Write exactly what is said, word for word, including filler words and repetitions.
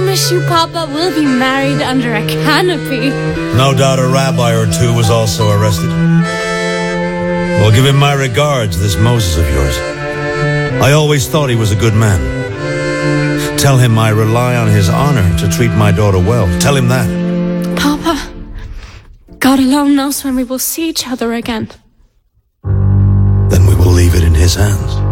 promise you, Papa, we'll be married under a canopy. No doubt a rabbi or two was also arrested. Well, give him my regards, this Moses of yours. I always thought he was a good man. Tell him I rely on his honor to treat my daughter well. Tell him that. Papa, God alone knows when we will see each other again. Then we will leave it in his hands.